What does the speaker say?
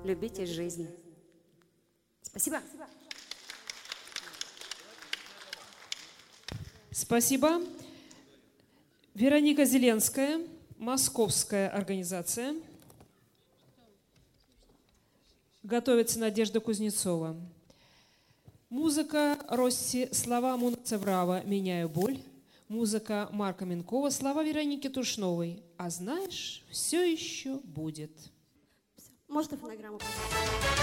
любите жизнь. Спасибо. Спасибо. Вероника Зеленская, московская организация. Готовится Надежда Кузнецова. Музыка Росси, слова Муна Цеврава «Меняю боль». Музыка Марка Минкова, слова Вероники Тушновой. А знаешь, все еще будет. Можно фонограмму?